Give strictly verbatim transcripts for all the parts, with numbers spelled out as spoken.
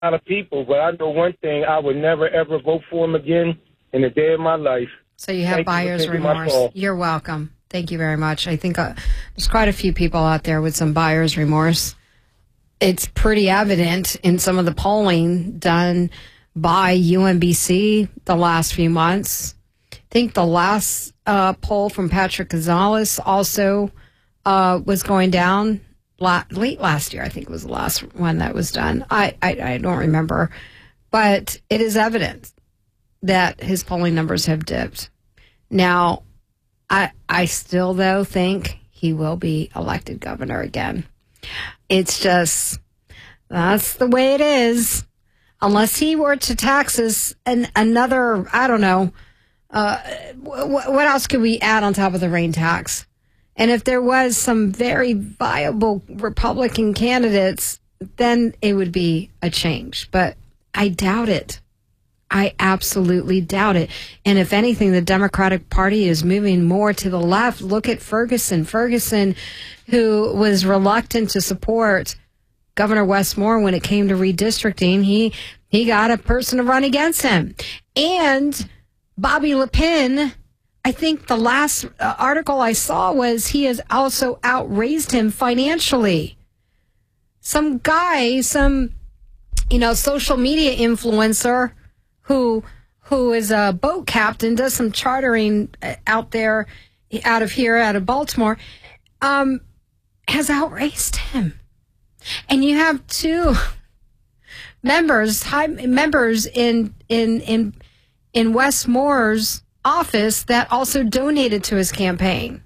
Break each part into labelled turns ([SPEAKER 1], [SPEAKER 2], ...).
[SPEAKER 1] lot of people, but I know one thing: I would never ever vote for him again in a day of my life.
[SPEAKER 2] So you have
[SPEAKER 1] Thank
[SPEAKER 2] buyer's
[SPEAKER 1] you
[SPEAKER 2] remorse. You're welcome. Thank you very much. I think uh, there's quite a few people out there with some buyer's remorse. It's pretty evident in some of the polling done by U M B C the last few months. I think the last uh, poll from Patrick Gonzalez also uh, was going down la- late last year. I think it was the last one that was done. I, I, I don't remember. But it is evident that his polling numbers have dipped. Now, I I still, though, think he will be elected governor again. It's just, that's the way it is. Unless he were to tax us an, another, I don't know, uh, w- what else could we add on top of the rain tax? And if there was some very viable Republican candidates, then it would be a change. But I doubt it. I absolutely doubt it. And if anything, the Democratic Party is moving more to the left. Look at Ferguson. Ferguson, who was reluctant to support Governor Wes Moore when it came to redistricting, he he got a person to run against him. And Bobby Le Pen, I think the last uh, article I saw was he has also outraised him financially. Some guy, some, you know, social media influencer who who is a boat captain, does some chartering out there, out of here, out of Baltimore, um, has outraised him. And you have two members, high members in in in in Wes Moore's office that also donated to his campaign.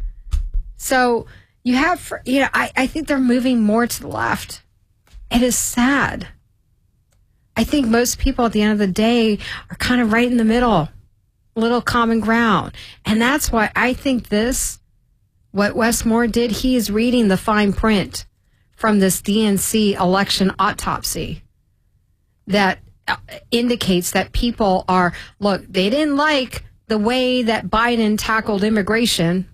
[SPEAKER 2] So you have, you know, I, I think they're moving more to the left. It is sad. I think most people at the end of the day are kind of right in the middle, a little common ground. And that's why I think this, what Wes Moore did, he is reading the fine print from this D N C election autopsy that indicates that people are, look, they didn't like the way that Biden tackled immigration.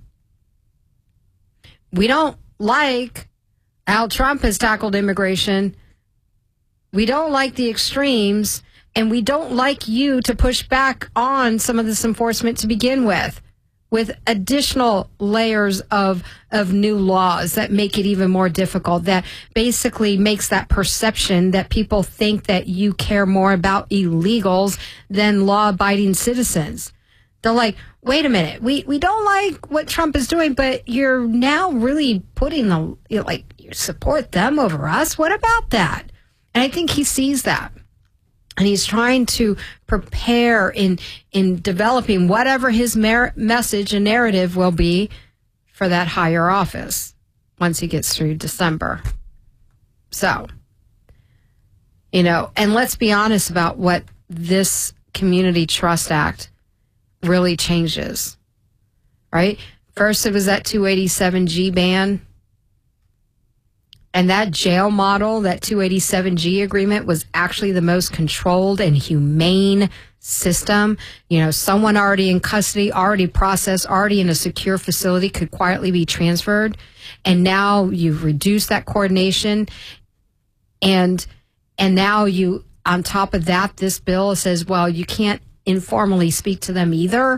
[SPEAKER 2] We don't like how Trump has tackled immigration. We don't like the extremes, and we don't like you to push back on some of this enforcement to begin with, with additional layers of of new laws that make it even more difficult, that basically makes that perception that people think that you care more about illegals than law-abiding citizens. They're like, wait a minute, we, we don't like what Trump is doing, but you're now really putting the, you know, like, you support them over us? What about that? And I think he sees that. And he's trying to prepare in in developing whatever his mer- message and narrative will be for that higher office once he gets through December. So, you know, and let's be honest about what this Community Trust Act really changes, right? First, it was that two eighty-seven G ban. And that jail model, that two eighty-seven G agreement, was actually the most controlled and humane system. You know, someone already in custody, already processed, already in a secure facility could quietly be transferred. And now you've reduced that coordination. And and now you, on top of that, this bill says, well, you can't informally speak to them either.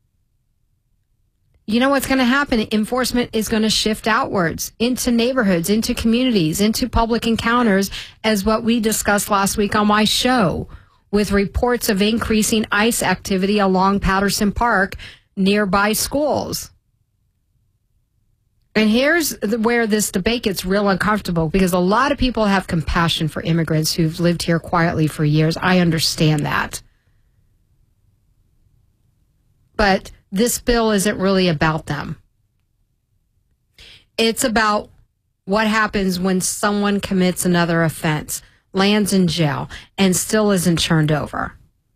[SPEAKER 2] You know what's going to happen? Enforcement is going to shift outwards into neighborhoods, into communities, into public encounters, as what we discussed last week on my show, with reports of increasing ICE activity along Patterson Park nearby schools. And here's the, where this debate gets real uncomfortable, because a lot of people have compassion for immigrants who've lived here quietly for years. I understand that. But this bill isn't really about them. It's about what happens when someone commits another offense, lands in jail, and still isn't turned over.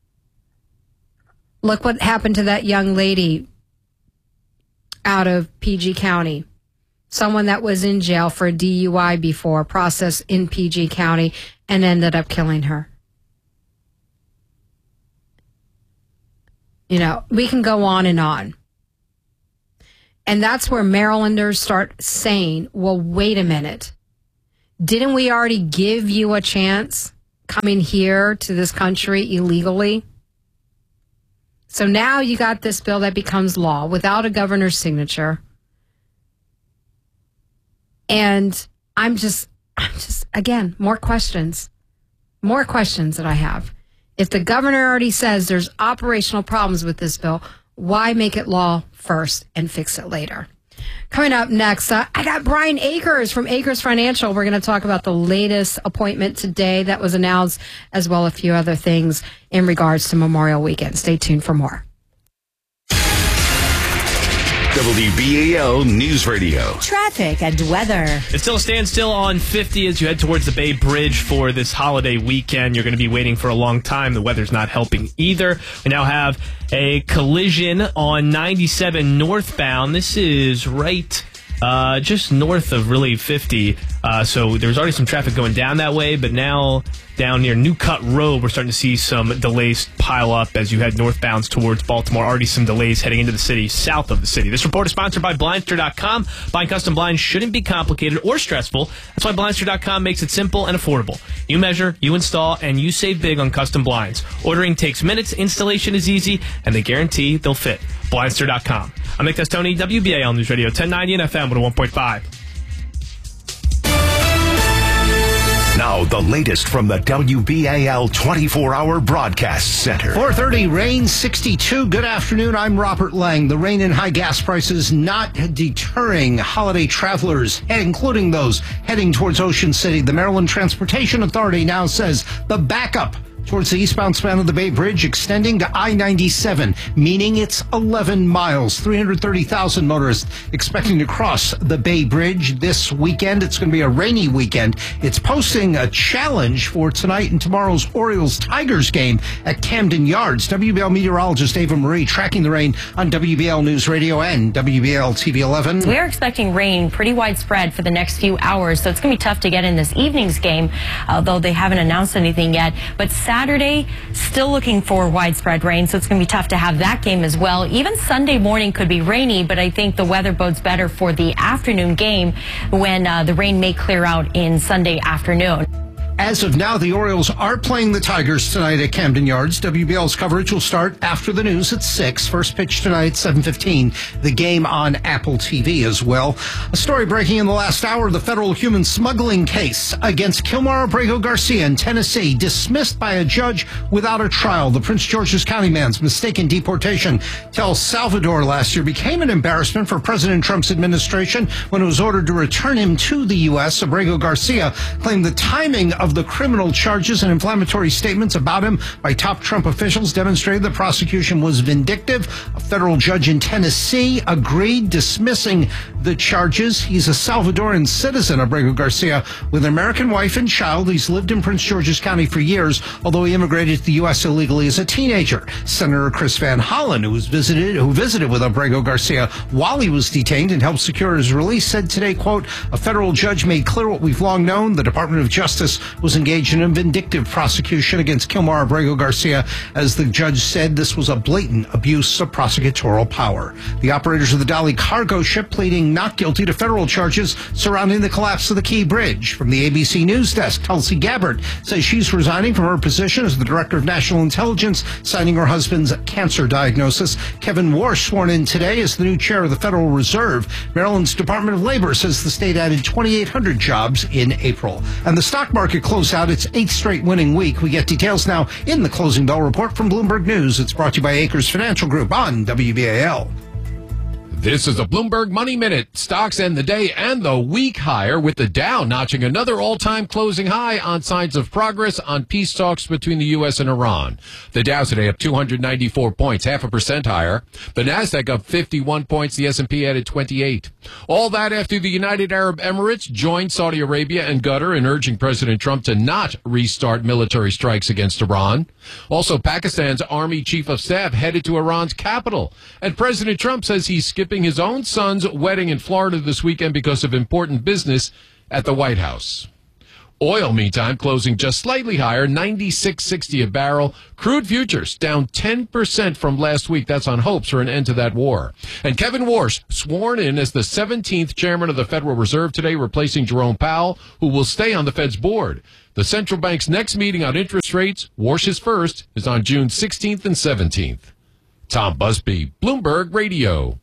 [SPEAKER 2] Look what happened to that young lady out of P G County. Someone that was in jail for a D U I before, processed in P G County, and ended up killing her. You know, we can go on and on. And that's where Marylanders start saying, well, wait a minute. Didn't we already give you a chance? coming here to this country illegally. So now you got this bill that becomes law without a governor's signature. And I'm just, I'm just, again, more questions, more questions that I have. If the governor already says there's operational problems with this bill, why make it law first and fix it later? Coming up next, uh, I got Brian Akers from Akers Financial. We're going to talk about the latest appointment today that was announced, as well as a few other things in regards to Memorial Weekend. Stay tuned for more.
[SPEAKER 3] W B A L News Radio.
[SPEAKER 4] Traffic and weather.
[SPEAKER 5] It still stands still on fifty as you head towards the Bay Bridge for this holiday weekend. You're going to be waiting for a long time. The weather's not helping either. We now have a collision on ninety-seven northbound. This is right uh, just north of really fifty. Uh, so there's already some traffic going down that way, but now down near New Cut Road, we're starting to see some delays pile up as you head northbound towards Baltimore. Already some delays heading into the city, south of the city. This report is sponsored by Blindster dot com. Buying custom blinds shouldn't be complicated or stressful. That's why Blindster dot com makes it simple and affordable. You measure, you install, and you save big on custom blinds. Ordering takes minutes, installation is easy, and they guarantee they'll fit. Blindster dot com. I'm Nick Testoni, W B A L News Radio, ten ninety and F M one oh one point five.
[SPEAKER 3] Now, the latest from the W B A L twenty-four hour Broadcast Center.
[SPEAKER 6] four thirty, rain, sixty-two. Good afternoon. I'm Robert Lang. The rain and high gas prices not deterring holiday travelers, including those heading towards Ocean City. The Maryland Transportation Authority now says the backup towards the eastbound span of the Bay Bridge extending to I ninety-seven, meaning it's eleven miles. three hundred thirty thousand motorists expecting to cross the Bay Bridge this weekend. It's going to be a rainy weekend. It's posting a challenge for tonight and tomorrow's Orioles-Tigers game at Camden Yards. W B L meteorologist Ava Marie tracking the rain on W B L News Radio and W B L T V eleven.
[SPEAKER 7] We are expecting rain pretty widespread for the next few hours, so it's going to be tough to get in this evening's game, although they haven't announced anything yet. But Saturday, still looking for widespread rain, so it's going to be tough to have that game as well. Even Sunday morning could be rainy, but I think the weather bodes better for the afternoon game when uh, the rain may clear out in Sunday afternoon.
[SPEAKER 6] As of now, the Orioles are playing the Tigers tonight at Camden Yards. W B L's coverage will start after the news at six. First pitch tonight, seven fifteen. The game on Apple T V as well. A story breaking in the last hour, the federal human smuggling case against Kilmar Abrego Garcia in Tennessee, dismissed by a judge without a trial. The Prince George's County man's mistaken deportation to El Salvador last year became an embarrassment for President Trump's administration when it was ordered to return him to the U S. Abrego Garcia claimed the timing of the criminal charges and inflammatory statements about him by top Trump officials demonstrated the prosecution was vindictive. A federal judge in Tennessee agreed, dismissing the charges. He's a Salvadoran citizen, Abrego Garcia, with an American wife and child. He's lived in Prince George's County for years, although he immigrated to the U S illegally as a teenager. Senator Chris Van Hollen, who was visited, who visited with Abrego Garcia while he was detained and helped secure his release, said today, quote, a federal judge made clear what we've long known. The Department of Justice was engaged in a vindictive prosecution against Kilmar Abrego Garcia. As the judge said, this was a blatant abuse of prosecutorial power. The operators of the Dali cargo ship pleading not guilty to federal charges surrounding the collapse of the Key Bridge. From the A B C News Desk, Tulsi Gabbard says she's resigning from her position as the Director of National Intelligence, citing her husband's cancer diagnosis. Kevin Warsh sworn in today as the new chair of the Federal Reserve. Maryland's Department of Labor says the state added twenty-eight hundred jobs in April. And the stock market closed out its eighth straight winning week. We get details now in the Closing Bell Report from Bloomberg News. It's brought to you by Akers Financial Group on W B A L.
[SPEAKER 8] This is a Bloomberg Money Minute. Stocks end the day and the week higher, with the Dow notching another all-time closing high on signs of progress on peace talks between the U S and Iran. The Dow today up two hundred ninety-four points, half a percent higher. The Nasdaq up fifty-one points. The S and P added twenty-eight. All that after the United Arab Emirates joined Saudi Arabia and Qatar in urging President Trump to not restart military strikes against Iran. Also, Pakistan's Army Chief of Staff headed to Iran's capital. And President Trump says he's skipping his own son's wedding in Florida this weekend because of important business at the White House. Oil, meantime, closing just slightly higher, ninety-six sixty a barrel. Crude futures down ten percent from last week. That's on hopes for an end to that war. And Kevin Warsh sworn in as the seventeenth chairman of the Federal Reserve today, replacing Jerome Powell, who will stay on the Fed's board. The central bank's next meeting on interest rates, Warsh's first, is on June sixteenth and seventeenth. Tom Busby, Bloomberg Radio.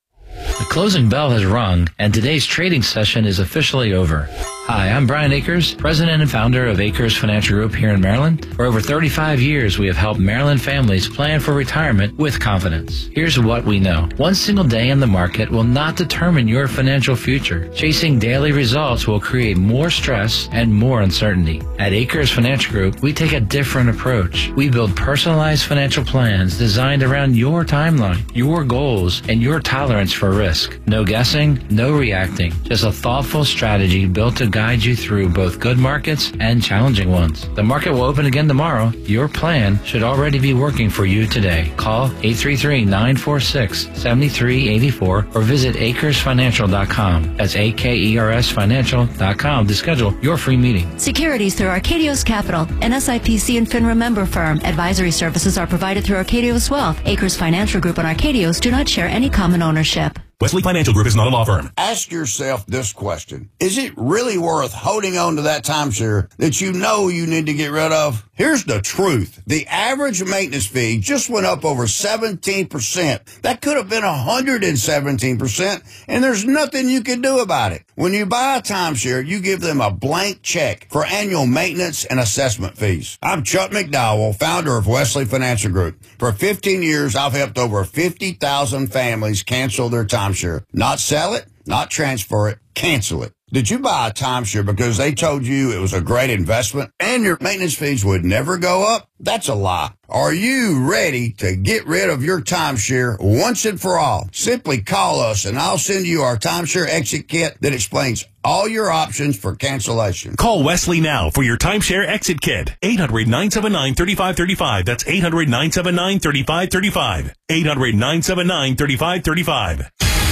[SPEAKER 4] The closing bell has rung, and today's trading session is officially over. Hi, I'm Brian Akers, president and founder of Akers Financial Group here in Maryland. For over thirty-five years, we have helped Maryland families plan for retirement with confidence. Here's what we know. One single day in the market will not determine your financial future. Chasing daily results will create more stress and more uncertainty. At Akers Financial Group, we take a different approach. We build personalized financial plans designed around your timeline, your goals, and your tolerance for risk. No guessing, no reacting. Just a thoughtful strategy built to guide you through both good markets and challenging ones. The market will open again tomorrow. Your plan should already be working for you today. Call eight three three, nine four six, seven three eight four or visit acres financial dot com. That's A K E R S financial dot com to schedule your free meeting.
[SPEAKER 9] Securities through Arcadios Capital, an S I P C and FINRA member firm. Advisory services are provided through Arcadios Wealth. Acres Financial Group and Arcadios do not share any common ownership.
[SPEAKER 10] Wesley Financial Group is not a law firm.
[SPEAKER 11] Ask yourself this question. Is it really worth holding on to that timeshare that you know you need to get rid of? Here's the truth. The average maintenance fee just went up over seventeen percent. That could have been one hundred seventeen percent, and there's nothing you can do about it. When you buy a timeshare, you give them a blank check for annual maintenance and assessment fees. I'm Chuck McDowell, founder of Wesley Financial Group. For fifteen years, I've helped over fifty thousand families cancel their timeshare. Not sell it, not transfer it, cancel it. Did you buy a timeshare because they told you it was a great investment and your maintenance fees would never go up? That's a lie. Are you ready to get rid of your timeshare once and for all? Simply call us and I'll send you our timeshare exit kit that explains all your options for cancellation.
[SPEAKER 10] Call Wesley now for your timeshare exit kit. eight hundred, nine seven nine, three five three five. That's eight hundred, nine seven nine, three five three five. eight hundred, nine seven nine, three five three five.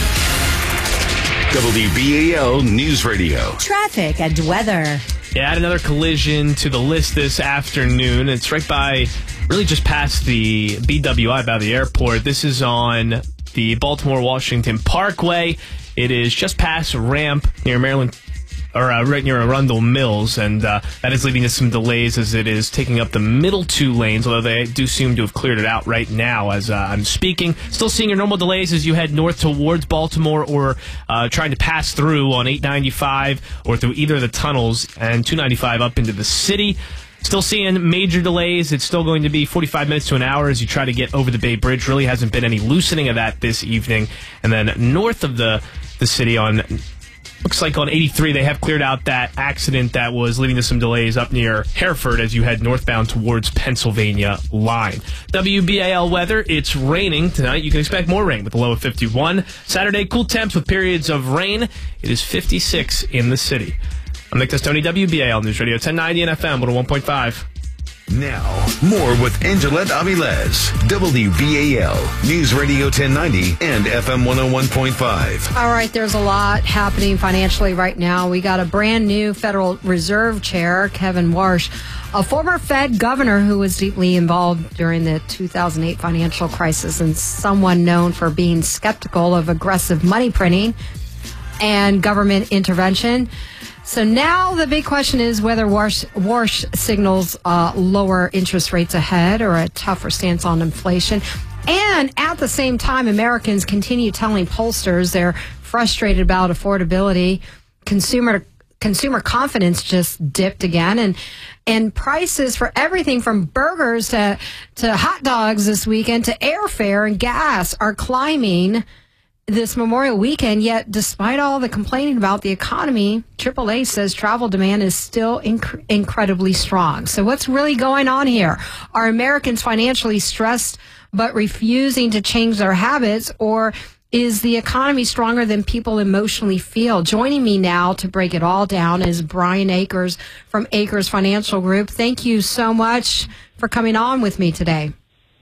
[SPEAKER 3] W B A L News Radio.
[SPEAKER 12] Traffic and weather.
[SPEAKER 5] Yeah, add another collision to the list this afternoon. It's right by, really just past the B W I by the airport. This is on the Baltimore-Washington Parkway. It is just past Ramp near Maryland, or uh, right near Arundel Mills, and uh, that is leading to some delays as it is taking up the middle two lanes, although they do seem to have cleared it out right now as uh, I'm speaking. Still seeing your normal delays as you head north towards Baltimore or uh, trying to pass through on eight ninety-five or through either of the tunnels and two ninety-five up into the city. Still seeing major delays. It's still going to be forty-five minutes to an hour as you try to get over the Bay Bridge. Really hasn't been any loosening of that this evening. And then north of the, the city on... Looks like on eighty-three, they have cleared out that accident that was leading to some delays up near Hereford as you head northbound towards Pennsylvania line. W B A L weather, it's raining tonight. You can expect more rain with a low of fifty-one. Saturday, cool temps with periods of rain. It is fifty-six in the city. I'm Nick Testoni, W B A L News Radio, ten ninety and F M, one oh one point five.
[SPEAKER 3] Now, more with Angelette Avilés, W B A L News Radio ten ninety and F M one oh one point five.
[SPEAKER 2] All right, there's a lot happening financially right now. We got a brand new Federal Reserve Chair, Kevin Warsh, a former Fed governor who was deeply involved during the two thousand eight financial crisis and someone known for being skeptical of aggressive money printing and government intervention. So now the big question is whether Warsh, Warsh signals uh, lower interest rates ahead or a tougher stance on inflation. And at the same time, Americans continue telling pollsters they're frustrated about affordability. Consumer consumer confidence just dipped again, and and prices for everything from burgers to to hot dogs this weekend to airfare and gas are climbing this Memorial weekend. Yet, despite all the complaining about the economy, triple A says travel demand is still inc- incredibly strong. So what's really going on here? Are Americans financially stressed but refusing to change their habits, or is the economy stronger than people emotionally feel? Joining me now to break it all down is Brian Akers from Akers Financial Group. Thank you so much for coming on with me today.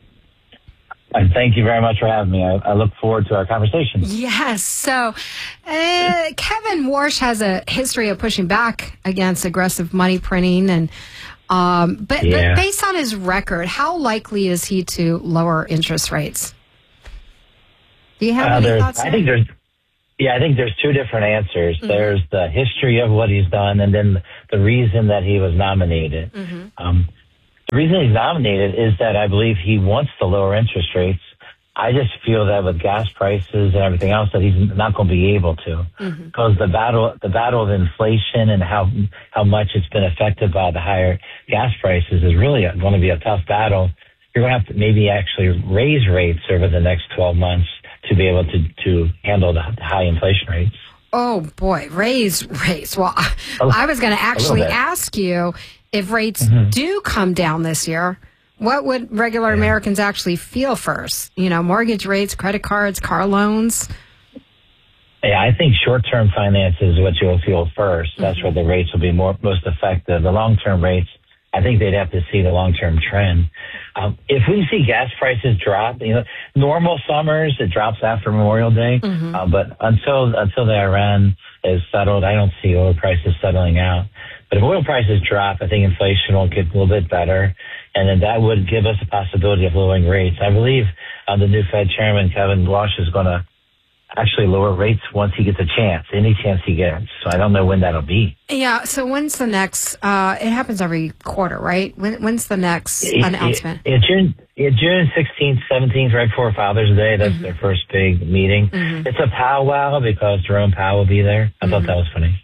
[SPEAKER 13] And thank you very much for having me. I, I look forward to our conversation.
[SPEAKER 2] Yes. So uh, Kevin Warsh has a history of pushing back against aggressive money printing. and um, but,
[SPEAKER 13] yeah.
[SPEAKER 2] but based on his record, how likely is he to lower interest rates? Do you have
[SPEAKER 13] Uh,
[SPEAKER 2] any thoughts?
[SPEAKER 13] I think there's, Yeah, I think there's two different answers.
[SPEAKER 2] Mm-hmm.
[SPEAKER 13] There's the history of what he's done, and then the reason that he was nominated.
[SPEAKER 2] Mm-hmm.
[SPEAKER 13] Um, the reason he's nominated is that I believe he wants to lower interest rates. I just feel that with gas prices and everything else, that he's not going to be able to,
[SPEAKER 2] Mm-hmm.
[SPEAKER 13] because the battle, the battle of inflation and how how much it's been affected by the higher gas prices is really going to be a tough battle. You're going to have to maybe actually raise rates over the next twelve months to be able to, to handle the high inflation rates.
[SPEAKER 2] Oh, boy, raise rates. Well, I, I was going to actually ask you if rates
[SPEAKER 13] Mm-hmm.
[SPEAKER 2] do come down this year, what would regular Americans actually feel first? You know, mortgage rates, credit cards, car loans?
[SPEAKER 13] Yeah, I think short-term finance is what you'll feel first. That's
[SPEAKER 2] Mm-hmm.
[SPEAKER 13] where the rates will be more most effective. The long-term rates, I think they'd have to see the long-term trend. Um, if we see gas prices drop, you know, normal summers, it drops after Memorial Day.
[SPEAKER 2] Mm-hmm.
[SPEAKER 13] Uh, but until until the Iran is settled, I don't see oil prices settling out. But if oil prices drop, I think inflation will get a little bit better. And then that would give us a possibility of lowering rates. I believe uh, the new Fed chairman, Kevin Walsh, is going to actually lower rates once he gets a chance, any chance he gets. So I don't know when that'll be.
[SPEAKER 2] Yeah, so when's the next, uh, it happens every quarter, right? When, when's the next
[SPEAKER 13] It-
[SPEAKER 2] announcement?
[SPEAKER 13] It, it, June, it, June sixteenth, seventeenth, right before Father's Day. That's
[SPEAKER 2] Mm-hmm.
[SPEAKER 13] their first big meeting.
[SPEAKER 2] Mhm.
[SPEAKER 13] It's a powwow because Jerome Powell will be there. I thought that was funny.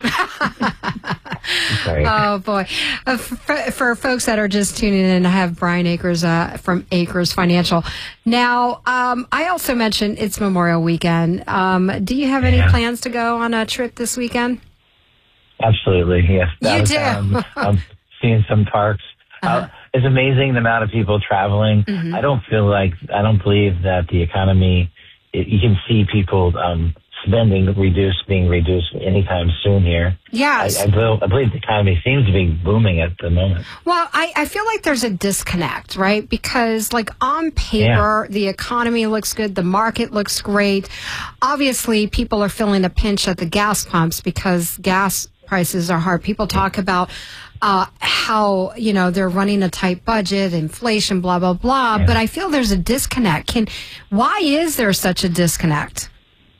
[SPEAKER 13] Sorry.
[SPEAKER 2] Oh, boy. Uh, for, for folks that are just tuning in, I have Brian Akers uh, from Akers Financial. Now, um, I also mentioned it's Memorial Weekend. Um, do you have any
[SPEAKER 13] Yeah.
[SPEAKER 2] plans to go on a trip this weekend?
[SPEAKER 13] Absolutely, yes.
[SPEAKER 2] You do.
[SPEAKER 13] Um, I'm seeing some parks.
[SPEAKER 2] Uh-huh.
[SPEAKER 13] Uh, it's amazing the amount of people traveling.
[SPEAKER 2] Mhm.
[SPEAKER 13] I don't feel like, I don't believe that the economy, it, you can see people um, spending reduced, being reduced anytime soon here.
[SPEAKER 2] Yes.
[SPEAKER 13] I, I, believe, I believe the economy seems to be booming at the moment.
[SPEAKER 2] Well, I, I feel like there's a disconnect, right? Because, like, on paper, the economy looks good, the market looks great. Obviously, people are feeling a pinch at the gas pumps because gas prices are hard. People talk about uh, how, you know, they're running a tight budget, inflation, blah, blah, blah. But I feel there's a disconnect. Can Why is there such a disconnect?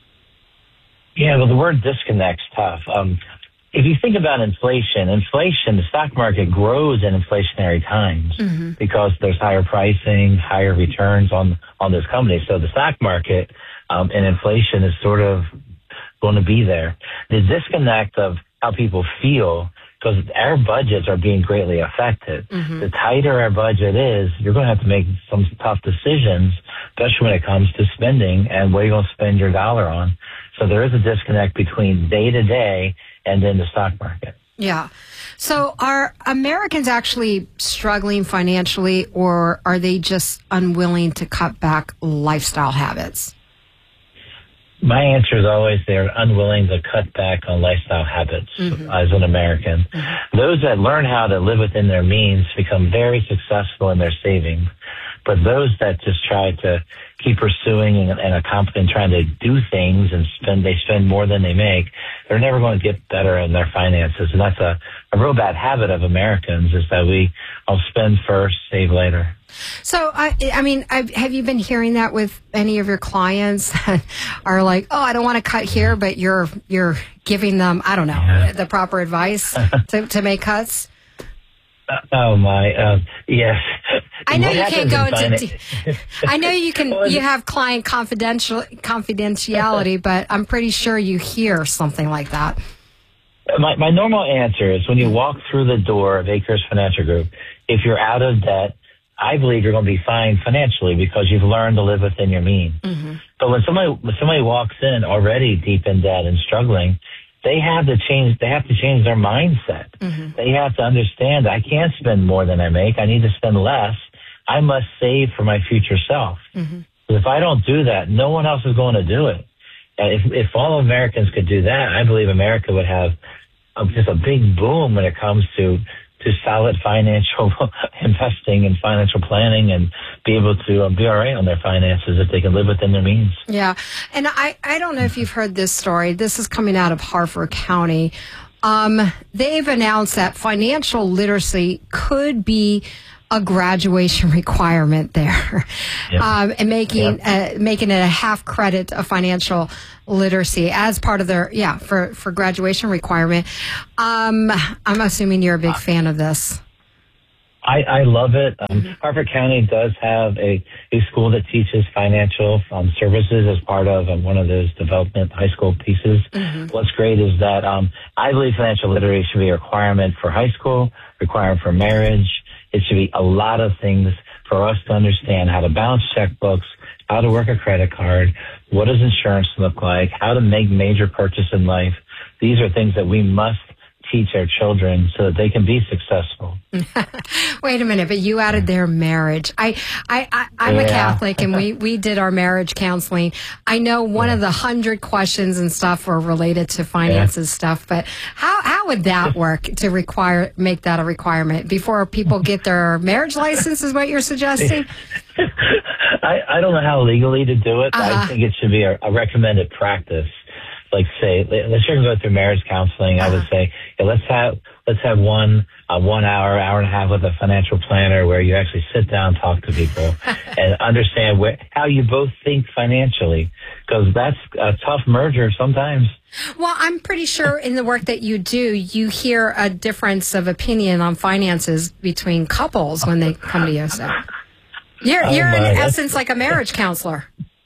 [SPEAKER 13] Yeah, well, the word disconnect's tough. Um, if you think about inflation, inflation, the stock market grows in inflationary times
[SPEAKER 2] Mm-hmm.
[SPEAKER 13] because there's higher pricing, higher returns on, on those companies. So the stock market um, and inflation is sort of going to be there. The disconnect of how people feel, because our budgets are being greatly affected.
[SPEAKER 2] Mm-hmm.
[SPEAKER 13] The tighter our budget is, you're going to have to make some tough decisions, especially when it comes to spending and what you're going to spend your dollar on. So there is a disconnect between day to day and then the stock market.
[SPEAKER 2] Yeah. So are Americans actually struggling financially, or are they just unwilling to cut back lifestyle habits?
[SPEAKER 13] My answer is always they're unwilling to cut back on lifestyle habits
[SPEAKER 2] Mm-hmm.
[SPEAKER 13] as an American.
[SPEAKER 2] Mm-hmm.
[SPEAKER 13] Those that learn how to live within their means become very successful in their savings. But those that just try to keep pursuing and, and accomplishing, trying to do things and spend, they spend more than they make, they're never going to get better in their finances. And that's a, a real bad habit of Americans, is that we all spend first, save later.
[SPEAKER 2] So, I, I mean, I, have you been hearing that with any of your clients that are like, oh, I don't want to cut here, but you're you're giving them, I don't know,
[SPEAKER 13] Yeah.
[SPEAKER 2] the proper advice to, to make cuts?
[SPEAKER 13] Uh, oh my, uh, yes.
[SPEAKER 2] I know
[SPEAKER 13] What
[SPEAKER 2] you can't go
[SPEAKER 13] happens
[SPEAKER 2] into.
[SPEAKER 13] in
[SPEAKER 2] De- I know you can. You have client confidential confidentiality, but I'm pretty sure you hear something like that.
[SPEAKER 13] My, my normal answer is when you walk through the door of Akers Financial Group, if you're out of debt, I believe you're going to be fine financially because you've learned to live within your means.
[SPEAKER 2] Mm-hmm.
[SPEAKER 13] But when somebody when somebody walks in already deep in debt and struggling, they have to change. They have to change their mindset.
[SPEAKER 2] Mm-hmm.
[SPEAKER 13] They have to understand I can't spend more than I make. I need to spend less. I must save for my future self.
[SPEAKER 2] Mm-hmm.
[SPEAKER 13] If I don't do that, no one else is going to do it. And if if all Americans could do that, I believe America would have a, just a big boom when it comes to to solid financial investing and financial planning, and be able to um, be all right on their finances if they can live within their means.
[SPEAKER 2] Yeah. And I, I don't know if you've heard this story. This is coming out of Harford County. Um, they've announced that financial literacy could be a graduation requirement there,
[SPEAKER 13] Yep.
[SPEAKER 2] um, and making
[SPEAKER 13] Yep.
[SPEAKER 2] uh, making it a half credit of financial literacy as part of their yeah for for graduation requirement. Um, I'm assuming you're a big fan of this.
[SPEAKER 13] I, I love it. Um, mm-hmm. Harford County does have a, a school that teaches financial um, services as part of um, one of those development high school pieces. Mm-hmm. What's great is that um, I believe financial literacy should be a requirement for high school, requirement for marriage. It should be a lot of things for us to understand how to balance checkbooks, how to work a credit card, what does insurance look like, how to make major purchases in life. These are things that we must teach our children so that they can be successful.
[SPEAKER 2] Wait a minute, but you added their marriage. I, I, I I'm yeah. a Catholic, and we, we did our marriage counseling. I know one yeah. of the hundred questions and stuff were related to finances yeah. stuff, but how how would that work to require make that a requirement before people get their marriage license? Is what you're suggesting?
[SPEAKER 13] I, I don't know how legally to do it.
[SPEAKER 2] Uh-huh.
[SPEAKER 13] I think it should be a, a recommended practice. Like say, let's you're going to go through marriage counseling. I would say, yeah, let's have let's have one uh, one hour, hour and a half with a financial planner where you actually sit down, talk to people, and understand where how you both think financially, because that's a tough merger sometimes.
[SPEAKER 2] Well, I'm pretty sure in the work that you do, you hear a difference of opinion on finances between couples when they come to you. So you're
[SPEAKER 13] Oh,
[SPEAKER 2] you're in
[SPEAKER 13] my, that's-
[SPEAKER 2] essence like a marriage counselor.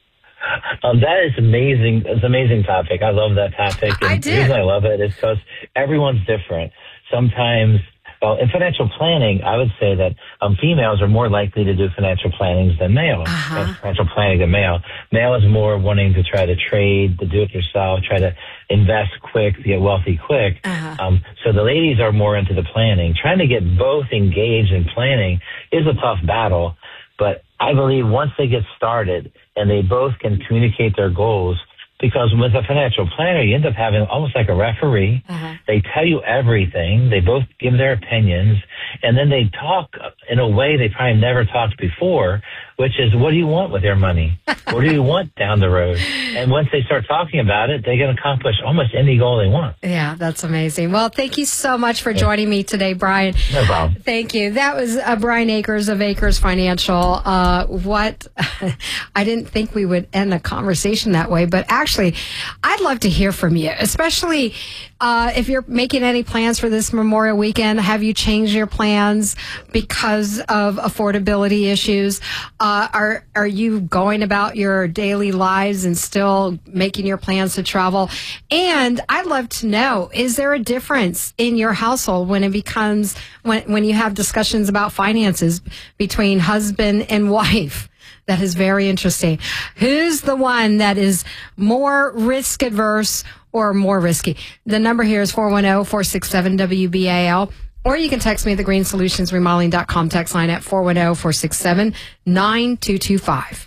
[SPEAKER 13] Um, that is amazing. It's an amazing topic. I love that topic. And
[SPEAKER 2] I
[SPEAKER 13] the
[SPEAKER 2] did.
[SPEAKER 13] reason I love it is because everyone's different. Sometimes, well, in financial planning, I would say that um, females are more likely to do financial plannings than male.
[SPEAKER 2] Uh-huh.
[SPEAKER 13] Financial planning than male. Male is more wanting to try to trade, to do it yourself, try to invest quick, to get wealthy quick.
[SPEAKER 2] Uh-huh.
[SPEAKER 13] Um, so the ladies are more into the planning. Trying to get both engaged in planning is a tough battle. But I believe once they get started and they both can communicate their goals, because with a financial planner, you end up having almost like a referee.
[SPEAKER 2] Uh-huh.
[SPEAKER 13] They tell you everything. They both give their opinions, and then they talk in a way they probably never talked before, which is, what do you want with your money? What do you want down the road? And once they start talking about it, they can accomplish almost any goal they want.
[SPEAKER 2] Yeah, that's amazing. Well, thank you so much for joining me today, Brian.
[SPEAKER 13] No problem.
[SPEAKER 2] Thank you. That was uh, Brian Akers of Akers Financial. Uh, what I didn't think we would end a conversation that way, but actually, I'd love to hear from you, especially uh, if you're making any plans for this Memorial Weekend. Have you changed your plans because of affordability issues? Uh, are are you going about your daily lives and still making your plans to travel? And I'd love to know, is there a difference in your household when it becomes, when, when you have discussions about finances between husband and wife? That is very interesting. Who's the one that is more risk adverse or more risky? The number here is four one zero, four six seven, W B A L. Or you can text me at the green solutions remodeling dot com text line at four one zero, four six seven, nine two two five.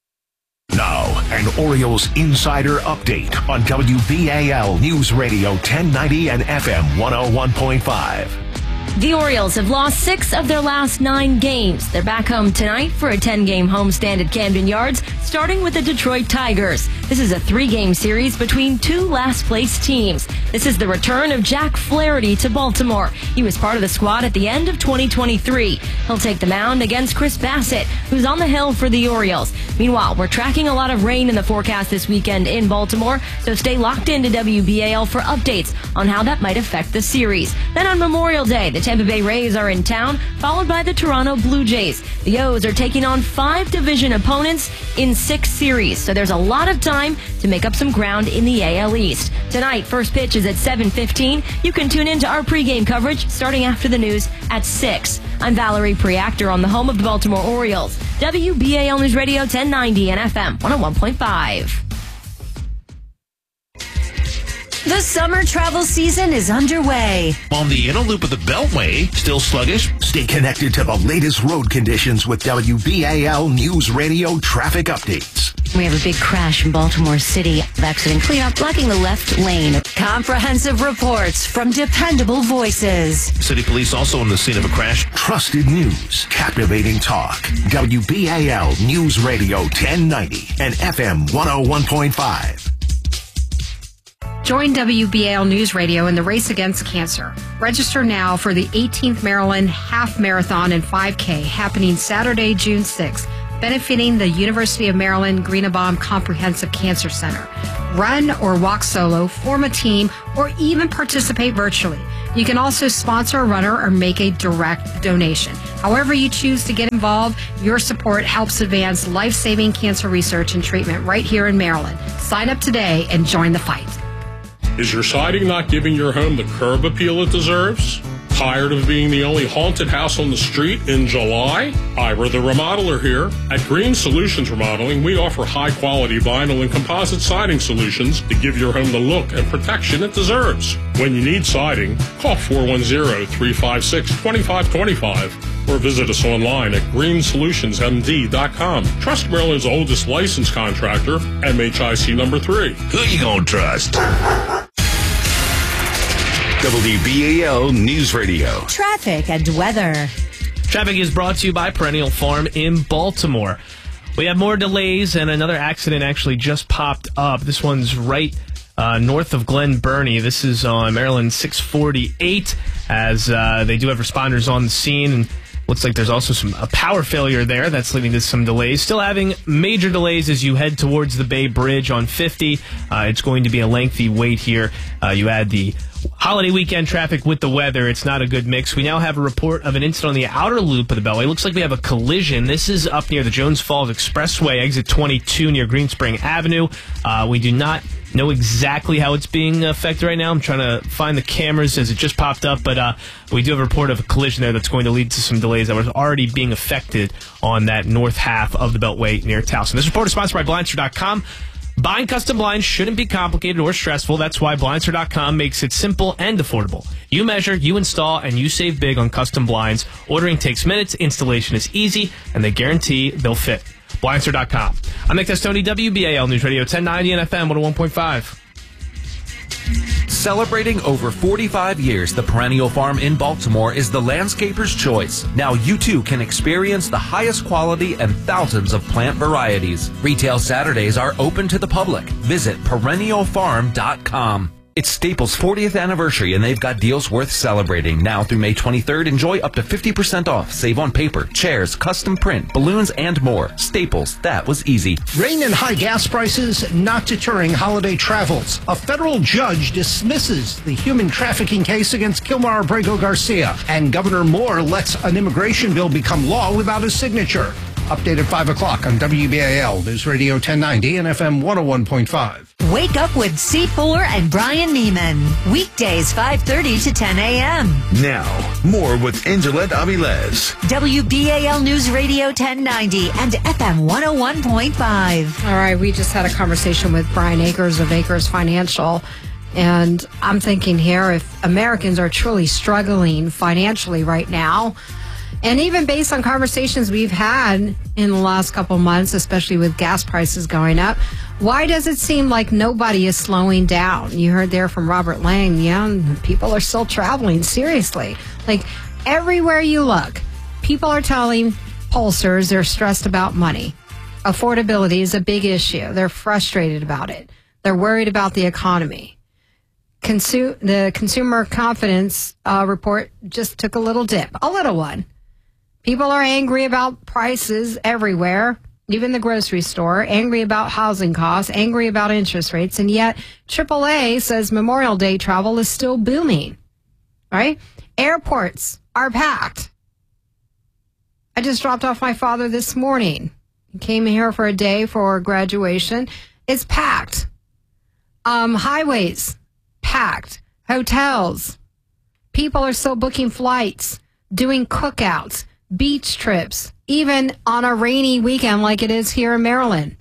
[SPEAKER 3] Now, an Orioles insider update on W B A L News Radio ten ninety and F M one oh one point five.
[SPEAKER 7] The Orioles have lost six of their last nine games. They're back home tonight for a ten-game homestand at Camden Yards, starting with the Detroit Tigers. This is a three-game series between two last-place teams. This is the return of Jack Flaherty to Baltimore. He was part of the squad at the end of twenty twenty-three. He'll take the mound against Chris Bassett, who's on the hill for the Orioles. Meanwhile, we're tracking a lot of rain in the forecast this weekend in Baltimore, so stay locked into W B A L for updates on how that might affect the series. Then on Memorial Day, the Tampa Bay Rays are in town, followed by the Toronto Blue Jays. The O's are taking on five division opponents in six series, so there's a lot of time to make up some ground in the A L East. Tonight, first pitch is at seven fifteen. You can tune in to our pregame coverage starting after the news at six. I'm Valerie Preactor on the home of the Baltimore Orioles, W B A L News Radio ten ninety and F M one oh one point five.
[SPEAKER 12] The summer travel season is underway.
[SPEAKER 3] On the inner loop of the Beltway, still sluggish? Stay connected to the latest road conditions with W B A L News Radio traffic updates.
[SPEAKER 9] We have a big crash in Baltimore City. Accident cleanup blocking the left lane.
[SPEAKER 12] Comprehensive reports from dependable voices.
[SPEAKER 3] City police also on the scene of a crash. Trusted news, captivating talk. W B A L News Radio ten ninety and F M one oh one point five.
[SPEAKER 2] Join W B A L News Radio in the race against cancer. Register now for the eighteenth Maryland Half Marathon and five K happening Saturday, June sixth, benefiting the University of Maryland Greenebaum Comprehensive Cancer Center. Run or walk solo, form a team, or even participate virtually. You can also sponsor a runner or make a direct donation. However you choose to get involved, your support helps advance life-saving cancer research and treatment right here in Maryland. Sign up today and join the fight.
[SPEAKER 14] Is your siding not giving your home the curb appeal it deserves? Tired of being the only haunted house on the street in July? Ira the Remodeler here. At Green Solutions Remodeling, we offer high-quality vinyl and composite siding solutions to give your home the look and protection it deserves. When you need siding, call four one zero, three five six, two five two five or visit us online at green solutions m d dot com. Trust Maryland's oldest licensed contractor, M H I C number three.
[SPEAKER 3] Who you gonna trust? W B A L News Radio.
[SPEAKER 12] Traffic and weather.
[SPEAKER 5] Traffic is brought to you by Perennial Farm in Baltimore. We have more delays, and another accident actually just popped up. This one's right uh, north of Glen Burnie. This is on Maryland six forty-eight, as uh, they do have responders on the scene. And looks like there's also some a power failure there that's leading to some delays. Still having major delays as you head towards the Bay Bridge on fifty. Uh, it's going to be a lengthy wait here. Uh, you add the holiday weekend traffic with the weather. It's not a good mix. We now have a report of an incident on the outer loop of the Beltway. Looks like we have a collision. This is up near the Jones Falls Expressway, exit twenty-two near Green Spring Avenue. Uh, we do not know exactly how it's being affected right now. I'm trying to find the cameras as it just popped up, but uh, we do have a report of a collision there that's going to lead to some delays that was already being affected on that north half of the Beltway near Towson. This report is sponsored by Blinds dot com. Buying custom blinds shouldn't be complicated or stressful. That's why Blinds dot com makes it simple and affordable. You measure, you install, and you save big on custom blinds. Ordering takes minutes, installation is easy, and they guarantee they'll fit. Blinds dot com. I'm Nick Testoni, W B A L News Radio ten ninety and F M one oh one point five.
[SPEAKER 15] Celebrating over forty-five years, the Perennial Farm in Baltimore is the landscaper's choice. Now you too can experience the highest quality and thousands of plant varieties. Retail Saturdays are open to the public. Visit perennial farm dot com. It's Staples' fortieth anniversary, and they've got deals worth celebrating. Now through May twenty-third, enjoy up to fifty percent off. Save on paper, chairs, custom print, balloons, and more. Staples, that was easy.
[SPEAKER 6] Rain and high gas prices not deterring holiday travels. A federal judge dismisses the human trafficking case against Kilmar Abrego Garcia. And Governor Moore lets an immigration bill become law without his signature. Update at five o'clock on W B A L News Radio ten ninety and F M one oh one point five.
[SPEAKER 12] Wake up with C Fuller and Brian Neiman. Weekdays five thirty to ten a.m.
[SPEAKER 3] Now, more with Angela Avilez.
[SPEAKER 12] W B A L News Radio ten ninety and F M one oh one point five.
[SPEAKER 2] All right, we just had a conversation with Brian Akers of Akers Financial. And I'm thinking here, if Americans are truly struggling financially right now, and even based on conversations we've had in the last couple of months, especially with gas prices going up, why does it seem like nobody is slowing down? You heard there from Robert Lang, yeah, people are still traveling, seriously. Like, everywhere you look, people are telling pollsters they're stressed about money. Affordability is a big issue. They're frustrated about it. They're worried about the economy. Consu- the Consumer Confidence uh, report just took a little dip, a little one. People are angry about prices everywhere, even the grocery store, angry about housing costs, angry about interest rates, and yet triple A says Memorial Day travel is still booming, right? Airports are packed. I just dropped off my father this morning. He came here for a day for graduation. It's packed. Um, highways, packed. Hotels. People are still booking flights, doing cookouts, beach trips, even on a rainy weekend like it is here in Maryland.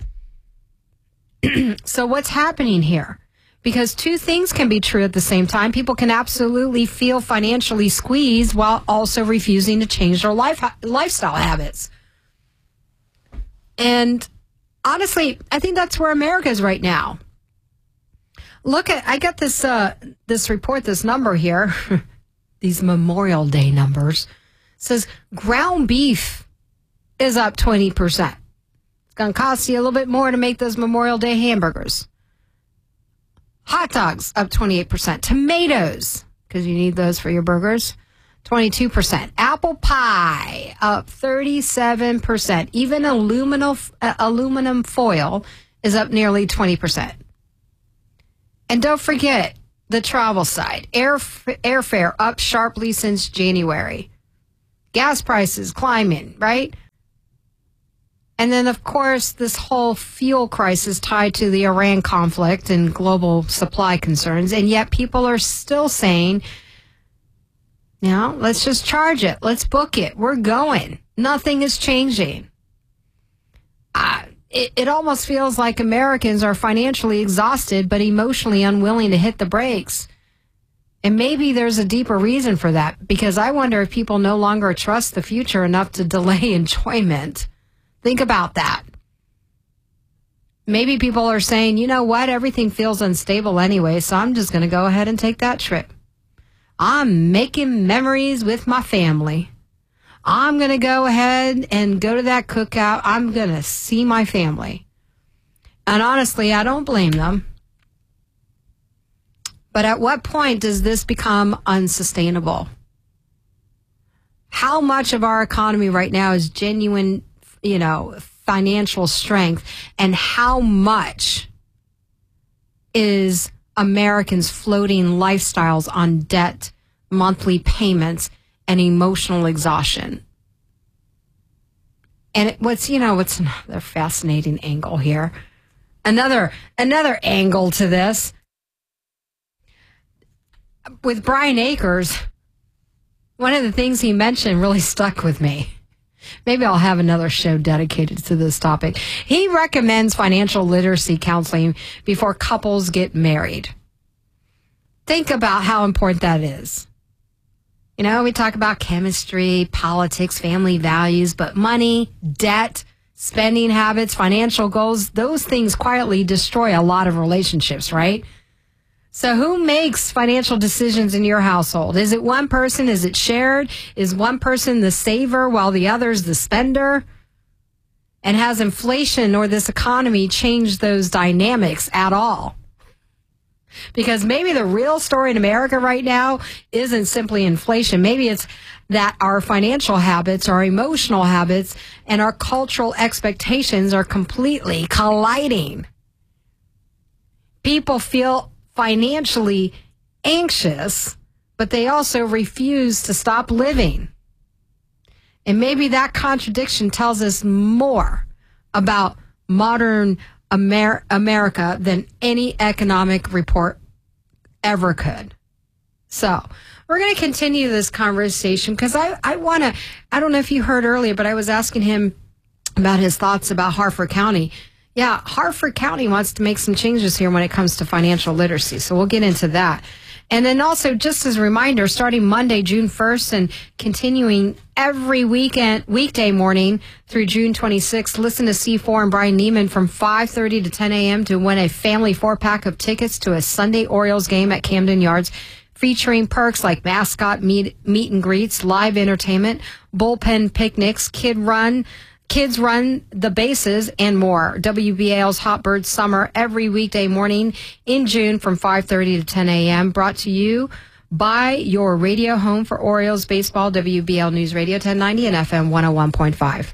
[SPEAKER 2] So what's happening here? Because two things can be true at the same time. People can absolutely feel financially squeezed while also refusing to change their life lifestyle habits. And honestly, I think that's where America is right now. Look at, I got this uh, this report, this number here, these Memorial Day numbers. Says ground beef is up twenty percent. It's going to cost you a little bit more to make those Memorial Day hamburgers. Hot dogs up twenty-eight percent. Tomatoes, because you need those for your burgers, twenty-two percent. Apple pie up thirty-seven percent. Even aluminum uh, aluminum foil is up nearly twenty percent. And don't forget the travel side. Air airfare up sharply since January. Gas prices climbing, right? And then, of course, this whole fuel crisis tied to the Iran conflict and global supply concerns. And yet people are still saying, you know, let's just charge it. Let's book it. We're going. Nothing is changing. Uh, it, it almost feels like Americans are financially exhausted but emotionally unwilling to hit the brakes. And maybe there's a deeper reason for that, because I wonder if people no longer trust the future enough to delay enjoyment. Think about that. Maybe people are saying, you know what, everything feels unstable anyway, so I'm just going to go ahead and take that trip. I'm making memories with my family. I'm going to go ahead and go to that cookout. I'm going to see my family. And honestly, I don't blame them. But at what point does this become unsustainable? How much of our economy right now is genuine, you know, financial strength, and how much is Americans floating lifestyles on debt, monthly payments, and emotional exhaustion? And it, what's, you know, what's another fascinating angle here? Another, another angle to this. With Brian Akers, one of the things he mentioned really stuck with me. Maybe I'll have another show dedicated to this topic. He recommends financial literacy counseling before couples get married. Think about how important that is. You know, we talk about chemistry, politics, family values, but money, debt, spending habits, financial goals, those things quietly destroy a lot of relationships, right? So who makes financial decisions in your household? Is it one person? Is it shared? Is one person the saver while the other's the spender? And has inflation or this economy changed those dynamics at all? Because maybe the real story in America right now isn't simply inflation. Maybe it's that our financial habits, our emotional habits, and our cultural expectations are completely colliding. People feel financially anxious, but they also refuse to stop living. And maybe that contradiction tells us more about modern Amer- America than any economic report ever could. So we're going to continue this conversation because I, I want to, I don't know if you heard earlier, but I was asking him about his thoughts about Harford County. Yeah, Harford County wants to make some changes here when it comes to financial literacy. So we'll get into that. And then also, just as a reminder, starting Monday, June first, and continuing every weekend, weekday morning through June twenty-sixth, listen to C four and Brian Neiman from five thirty to ten a.m. to win a family four-pack of tickets to a Sunday Orioles game at Camden Yards, featuring perks like mascot meet, meet and greets, live entertainment, bullpen picnics, kid run, Kids run the bases, and more. W B A L's Hot Bird Summer every weekday morning in June from five thirty to ten a.m. Brought to you by your radio home for Orioles baseball, W B L News Radio ten ninety and F M one oh one point five.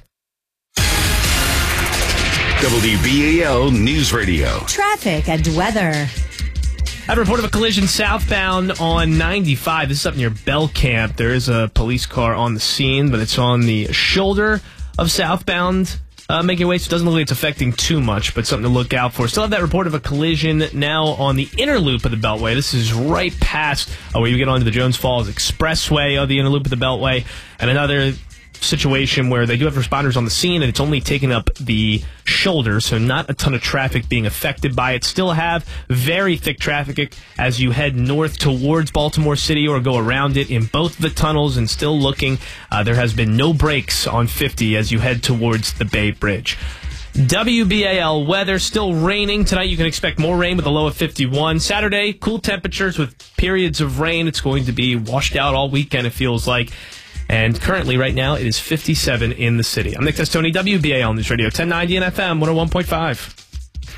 [SPEAKER 3] W B A L News Radio.
[SPEAKER 12] Traffic and weather.
[SPEAKER 5] I have a report of a collision southbound on ninety-five. This is up near Bell Camp. There is a police car on the scene, but it's on the shoulder of southbound uh, making way, so it doesn't look like it's affecting too much, but something to look out for. Still have that report of a collision now on the inner loop of the Beltway. This is right past uh, where you get onto the Jones Falls Expressway of the inner loop of the Beltway, and another situation where they do have responders on the scene, and it's only taking up the shoulder, so not a ton of traffic being affected by it. Still have very thick traffic as you head north towards Baltimore City or go around it in both the tunnels, and still looking. Uh, there has been no brakes on fifty as you head towards the Bay Bridge. W B A L weather, still raining. Tonight you can expect more rain with a low of fifty-one. Saturday, cool temperatures with periods of rain. It's going to be washed out all weekend, it feels like. And currently, right now, it is fifty-seven in the city. I'm Nick Testoni, W B A L News Radio ten ninety and F M one oh one point five.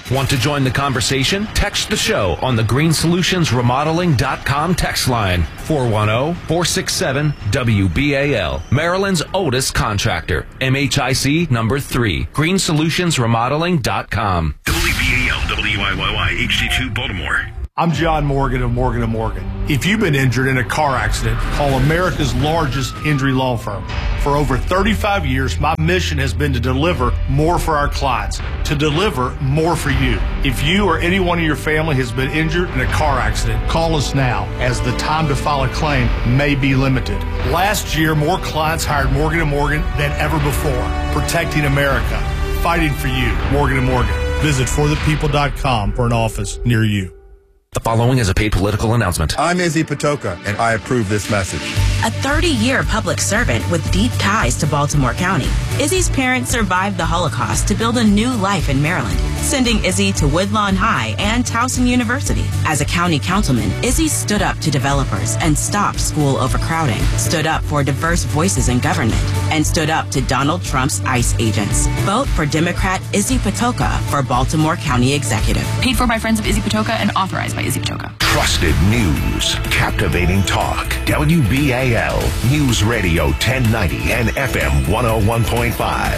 [SPEAKER 15] Want to join the conversation? Text the show on the green solutions remodeling dot com text line four one zero, four six seven, W B A L. Maryland's oldest contractor. M H I C number three. green solutions remodeling dot com.
[SPEAKER 3] W B A L, W I Y Y, H D two, Baltimore.
[SPEAKER 16] I'm John Morgan of Morgan and Morgan. If you've been injured in a car accident, call America's largest injury law firm. For over thirty-five years, my mission has been to deliver more for our clients, to deliver more for you. If you or anyone in your family has been injured in a car accident, call us now, as the time to file a claim may be limited. Last year, more clients hired Morgan and Morgan than ever before, protecting America, fighting for you. Morgan and Morgan. Visit for the people dot com for an office near you.
[SPEAKER 15] The following is a paid political announcement.
[SPEAKER 17] I'm Izzy Patoka, and I approve this message.
[SPEAKER 18] A thirty-year public servant with deep ties to Baltimore County, Izzy's parents survived the Holocaust to build a new life in Maryland, sending Izzy to Woodlawn High and Towson University. As a county councilman, Izzy stood up to developers and stopped school overcrowding, stood up for diverse voices in government, and stood up to Donald Trump's ICE agents. Vote for Democrat Izzy Patoka for Baltimore County Executive.
[SPEAKER 19] Paid for by Friends of Izzy Patoka and authorized by Izzy Patoka.
[SPEAKER 3] Trusted news, captivating talk. W B A L News Radio ten ninety and F M one oh one point five.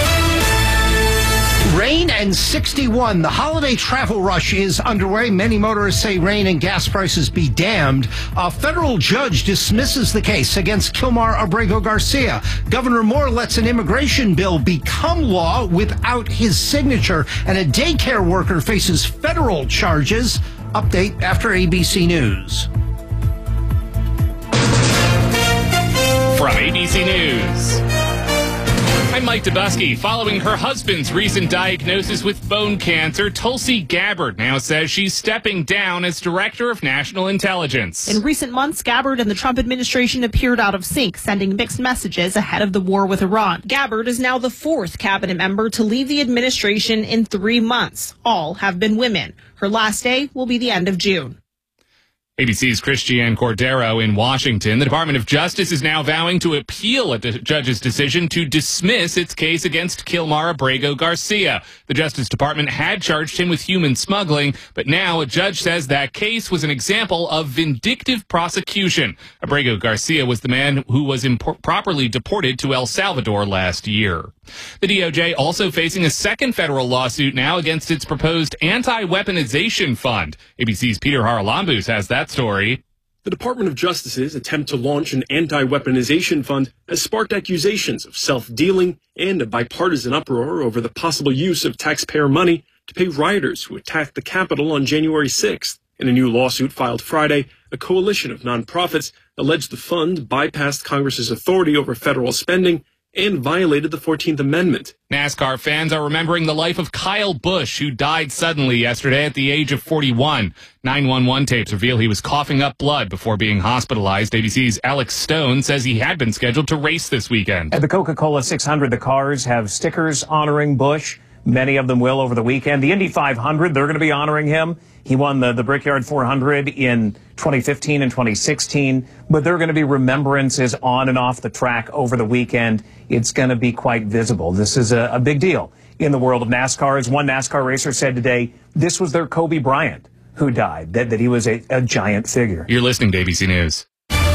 [SPEAKER 6] Rain and sixty-one. The holiday travel rush is underway. Many motorists say rain and gas prices be damned. A federal judge dismisses the case against Kilmar Abrego Garcia. Governor Moore lets an immigration bill become law without his signature. And a daycare worker faces federal charges. Update after A B C News.
[SPEAKER 20] From A B C News, I'm Mike Dubusky. Following her husband's recent diagnosis with bone cancer, Tulsi Gabbard now says she's stepping down as Director of National Intelligence.
[SPEAKER 21] In recent months, Gabbard and the Trump administration appeared out of sync, sending mixed messages ahead of the war with Iran. Gabbard is now the fourth cabinet member to leave the administration in three months. All have been women. Her last day will be the end of June.
[SPEAKER 20] A B C's Christiane Cordero in Washington. The Department of Justice is now vowing to appeal a judge's decision to dismiss its case against Kilmar Abrego Garcia. The Justice Department had charged him with human smuggling, but now a judge says that case was an example of vindictive prosecution. Abrego Garcia was the man who was improperly deported to El Salvador last year. The D O J also facing a second federal lawsuit now against its proposed anti-weaponization fund. A B C's Peter Haralambous has that story.
[SPEAKER 22] The Department of Justice's attempt to launch an anti-weaponization fund has sparked accusations of self-dealing and a bipartisan uproar over the possible use of taxpayer money to pay rioters who attacked the Capitol on January sixth. In a new lawsuit filed Friday, a coalition of nonprofits alleged the fund bypassed Congress's authority over federal spending and violated the fourteenth Amendment.
[SPEAKER 20] NASCAR fans are remembering the life of Kyle Busch, who died suddenly yesterday at the age of forty-one. nine one one tapes reveal he was coughing up blood before being hospitalized. A B C's Alex Stone says he had been scheduled to race this weekend.
[SPEAKER 23] At the Coca-Cola six hundred, the cars have stickers honoring Busch. Many of them will over the weekend. The Indy five hundred, they're going to be honoring him. He won the, the Brickyard four hundred in twenty fifteen and twenty sixteen, but there are going to be remembrances on and off the track over the weekend. It's going to be quite visible. This is a, a big deal in the world of NASCAR. As one NASCAR racer said today, this was their Kobe Bryant who died, that, that he was a, a giant figure.
[SPEAKER 20] You're listening to A B C News.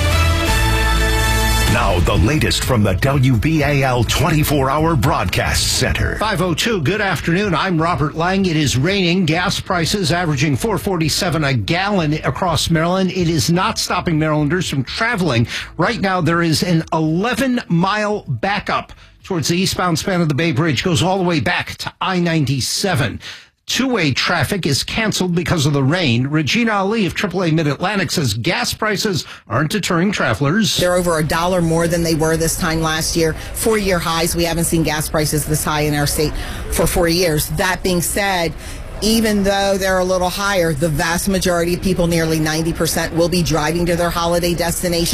[SPEAKER 3] Now, the latest from the W B A L twenty-four hour Broadcast Center.
[SPEAKER 6] five oh two, good afternoon. I'm Robert Lang. It is raining. Gas prices averaging four forty-seven a gallon across Maryland. It is not stopping Marylanders from traveling. Right now, there is an eleven mile backup towards the eastbound span of the Bay Bridge. Goes all the way back to I ninety-seven. Two-way traffic is canceled because of the rain. Regina Ali of triple A Mid-Atlantic says gas prices aren't deterring travelers.
[SPEAKER 24] They're over a dollar more than they were this time last year. Four-year highs. We haven't seen gas prices this high in our state for four years. That being said, even though they're a little higher, the vast majority of people, nearly ninety percent, will be driving to their holiday destinations.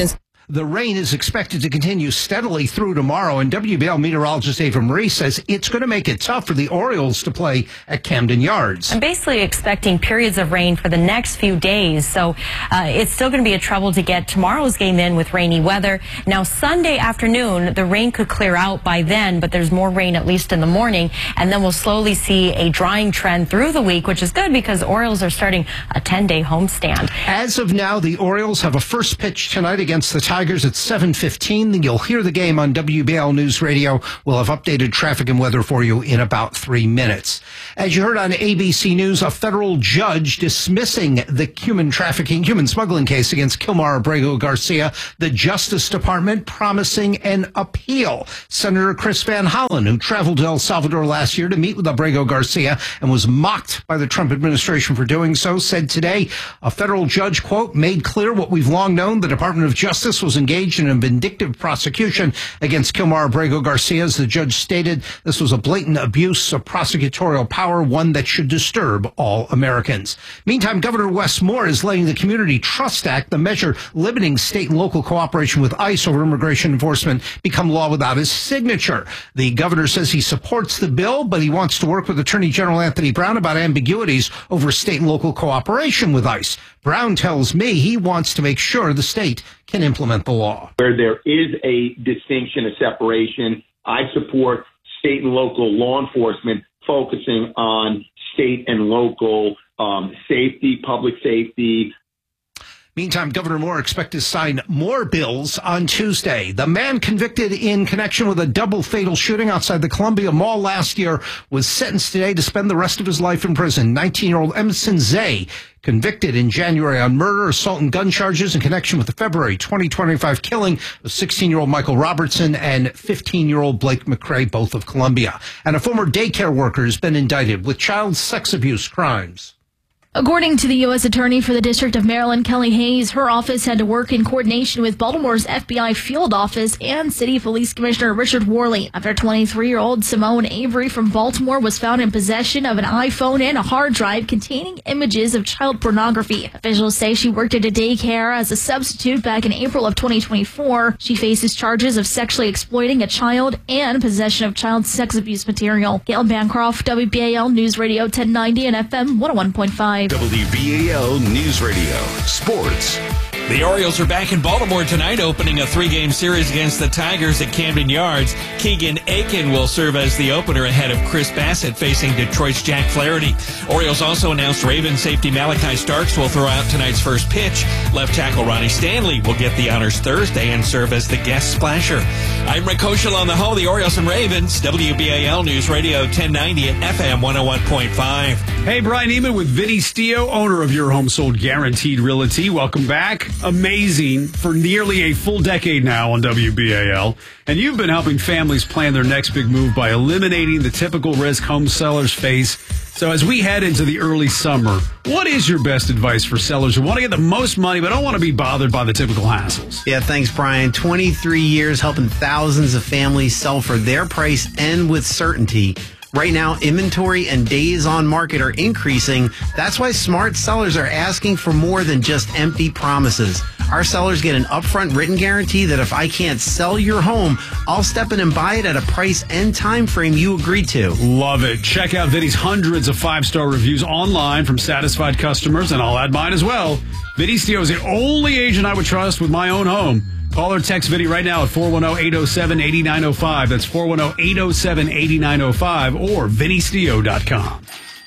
[SPEAKER 6] The rain is expected to continue steadily through tomorrow, and W B L meteorologist Ava Marie says it's going to make it tough for the Orioles to play at Camden Yards.
[SPEAKER 7] I'm basically expecting periods of rain for the next few days, so uh, it's still going to be a trouble to get tomorrow's game in with rainy weather. Now, Sunday afternoon, the rain could clear out by then, but there's more rain at least in the morning, and then we'll slowly see a drying trend through the week, which is good because Orioles are starting a ten-day homestand.
[SPEAKER 6] As of now, the Orioles have a first pitch tonight against the Tigers at seven fifteen. Then you'll hear the game on W B L News Radio. We'll have updated traffic and weather for you in about three minutes. As you heard on A B C News, a federal judge dismissing the human trafficking, human smuggling case against Kilmar Abrego Garcia, the Justice Department promising an appeal. Senator Chris Van Hollen, who traveled to El Salvador last year to meet with Abrego Garcia and was mocked by the Trump administration for doing so, said today a federal judge, quote, made clear what we've long known. The Department of Justice was engaged in a vindictive prosecution against Kilmar Abrego Garcia. As the judge stated, this was a blatant abuse of prosecutorial power, one that should disturb all Americans. Meantime, Governor Wes Moore is letting the Community Trust Act, the measure limiting state and local cooperation with ICE over immigration enforcement, become law without his signature. The governor says he supports the bill, but he wants to work with Attorney General Anthony Brown about ambiguities over state and local cooperation with ICE. Brown tells me he wants to make sure the state can implement the law.
[SPEAKER 1] Where there is a distinction, a separation, I support state and local law enforcement focusing on state and local um, safety, public safety.
[SPEAKER 6] Meantime, Governor Moore expected to sign more bills on Tuesday. The man convicted in connection with a double fatal shooting outside the Columbia Mall last year was sentenced today to spend the rest of his life in prison. nineteen-year-old Emerson Zay, convicted in January on murder, assault, and gun charges in connection with the February twenty twenty-five killing of sixteen-year-old Michael Robertson and fifteen-year-old Blake McRae, both of Columbia. And a former daycare worker has been indicted with child sex abuse crimes.
[SPEAKER 4] According to the U S Attorney for the District of Maryland, Kelly Hayes, her office had to work in coordination with Baltimore's F B I field office and City Police Commissioner Richard Worley after twenty-three-year-old Simone Avery from Baltimore was found in possession of an iPhone and a hard drive containing images of child pornography. Officials say she worked at a daycare as a substitute back in April of twenty twenty-four. She faces charges of sexually exploiting a child and possession of child sex abuse material. Gail Bancroft, W B A L News Radio ten ninety and F M one oh one point five.
[SPEAKER 3] W B A L News Radio Sports.
[SPEAKER 8] The Orioles are back in Baltimore tonight, opening a three-game series against the Tigers at Camden Yards. Keegan Aiken will serve as the opener ahead of Chris Bassett facing Detroit's Jack Flaherty. Orioles also announced Ravens safety Malachi Starks will throw out tonight's first pitch. Left tackle Ronnie Stanley will get the honors Thursday and serve as the guest splasher. I'm Rick Koschel on the Ho, the Orioles and Ravens, W B A L News Radio ten ninety and F M one oh one point five.
[SPEAKER 11] Hey, Brian Neiman with Vinny Stio, owner of Your Home Sold Guaranteed Realty. Welcome back. Amazing for nearly a full decade now on W B A L. And you've been helping families plan their next big move by eliminating the typical risk home sellers face. So as we head into the early summer, what is your best advice for sellers who want to get the most money but don't want to be bothered by the typical hassles?
[SPEAKER 25] Yeah, thanks, Brian. twenty-three years helping thousands of families sell for their price and with certainty. Right now, inventory and days on market are increasing. That's why smart sellers are asking for more than just empty promises. Our sellers get an upfront written guarantee that if I can't sell your home, I'll step in and buy it at a price and time frame you agreed to.
[SPEAKER 11] Love it. Check out Vinny's hundreds of five-star reviews online from satisfied customers, and I'll add mine as well. Vinny Stio is the only agent I would trust with my own home. Call or text Vinny right now at four one zero, eight zero seven, eight nine zero five. That's four one zero, eight zero seven, eight nine zero five or vinny stio dot com.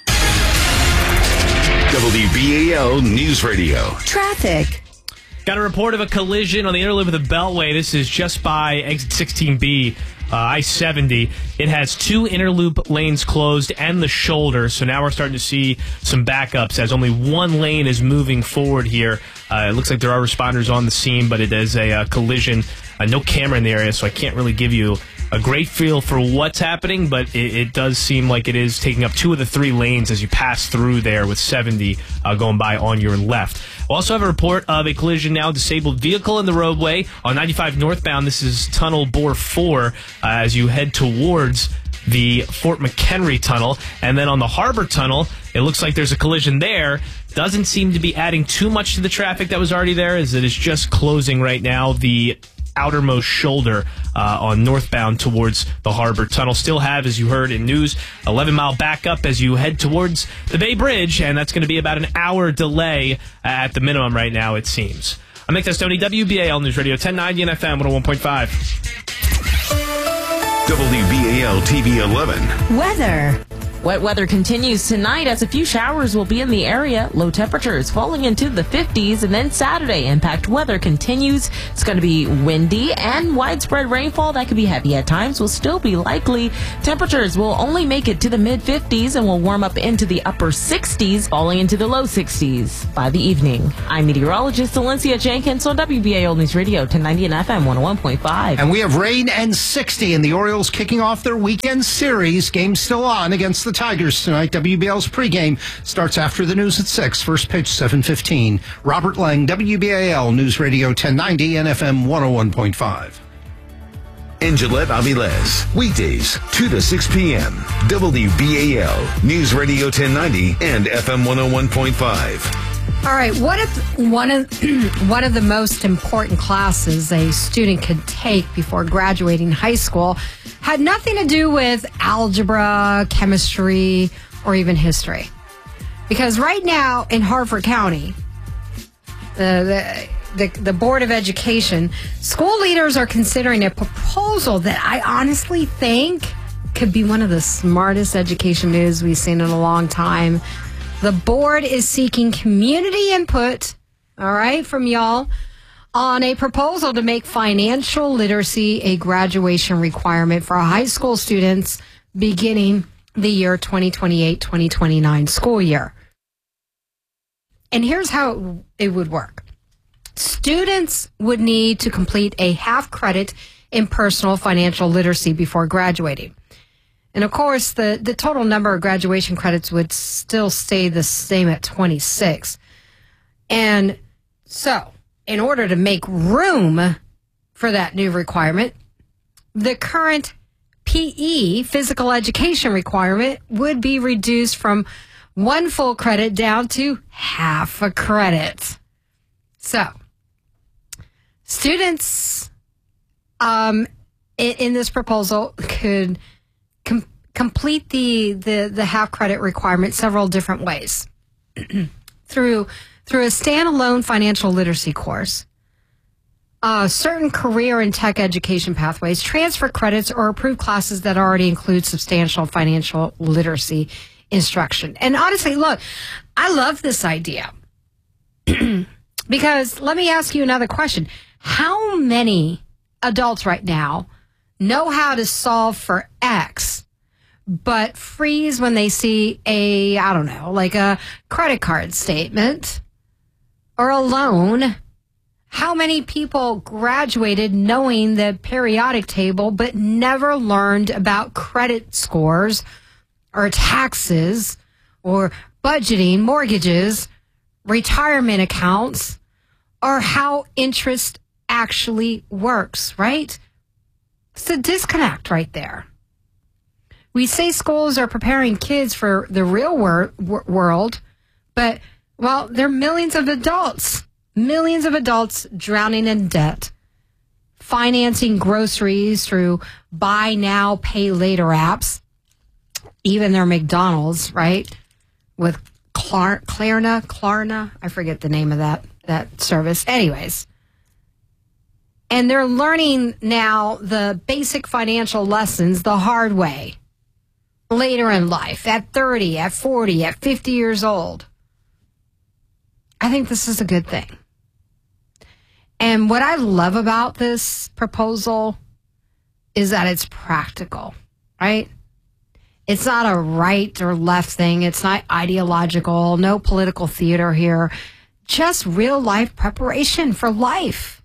[SPEAKER 3] W B A L News Radio.
[SPEAKER 5] Traffic. Got a report of a collision on the interloop of the Beltway. This is just by exit sixteen B, uh, I seventy. It has two interloop lanes closed and the shoulder, so now we're starting to see some backups as only one lane is moving forward here. Uh, it looks like there are responders on the scene, but it is a uh, collision. Uh, no camera in the area, so I can't really give you a great feel for what's happening, but it, it does seem like it is taking up two of the three lanes as you pass through there with seventy uh, going by on your left. We'll also have a report of a collision now, disabled vehicle in the roadway on ninety-five northbound. This is Tunnel Bore four uh, as you head towards the Fort McHenry Tunnel. And then on the Harbor Tunnel, it looks like there's a collision there doesn't seem to be adding too much to the traffic that was already there, as it is just closing right now the outermost shoulder uh, on northbound towards the Harbor Tunnel. Still have, as you heard in news, eleven mile backup as you head towards the Bay Bridge, and that's going to be about an hour delay at the minimum right now, it seems. I'm Nick Testoni, W B A L News Radio, ten ninety and F M one oh one point five.
[SPEAKER 3] W B A L T V eleven.
[SPEAKER 2] Weather. Wet weather continues tonight as a few showers will be in the area. Low temperatures falling into the fifties, and then Saturday impact weather continues. It's going to be windy and widespread rainfall that could be heavy at times will still be likely. Temperatures will only make it to the mid fifties and will warm up into the upper sixties, falling into the low sixties by the evening. I'm meteorologist Valencia Jenkins on W B A L News Radio ten ninety and F M one oh one point five.
[SPEAKER 6] And we have rain and sixty, and the Orioles kicking off their weekend series. Game still on against the Tigers tonight. W B L's pregame starts after the news at six. First pitch, seven fifteen. Robert Lang, W B A L News Radio ten ninety and F M one oh one point five.
[SPEAKER 3] And Gillette Avilés, weekdays, two to six p.m. W B A L News Radio ten ninety and F M one oh one point five.
[SPEAKER 9] All right, what if one of one of the most important classes a student could take before graduating high school had nothing to do with algebra, chemistry, or even history? Because right now in Harford County, the, the, the, the Board of Education, school leaders are considering a proposal that I honestly think could be one of the smartest education moves we've seen in a long time. The board is seeking community input, all right, from y'all, on a proposal to make financial literacy a graduation requirement for high school students beginning the year twenty twenty-eight twenty twenty-nine school year. And here's how it would work. Students would need to complete a half credit in personal financial literacy before graduating. And of course, the, the total number of graduation credits would still stay the same at twenty-six. And so, in order to make room for that new requirement, the current P E, physical education requirement, would be reduced from one full credit down to half a credit. So, students um, in, in this proposal could com- complete the, the, the half credit requirement several different ways. through through a standalone financial literacy course, uh, certain career and tech education pathways, transfer credits, or approved classes that already include substantial financial literacy instruction. And honestly, look, I love this idea. Because let me ask you another question. How many adults right now know how to solve for X, but freeze when they see a, I don't know, like a credit card statement or a loan? How many people graduated knowing the periodic table but never learned about credit scores or taxes or budgeting, mortgages, retirement accounts, or how interest actually works, right? It's a disconnect right there. We say schools are preparing kids for the real wor- wor- world, but, well, there are millions of adults, millions of adults drowning in debt, financing groceries through buy now, pay later apps, even their McDonald's, right, with Clar- Klarna, Klarna, I forget the name of that, that service. Anyways, and they're learning now the basic financial lessons the hard way. Later in life, at thirty, at forty, at fifty years old. I think this is a good thing. And what I love about this proposal is that it's practical, right? It's not a right or left thing. It's not ideological, no political theater here. Just real life preparation for life.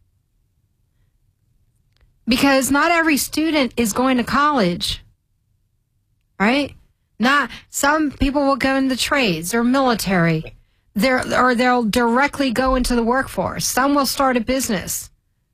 [SPEAKER 9] Because not every student is going to college. Right? Not some people will go into trades or military, there or they'll directly go into the workforce. Some will start a business,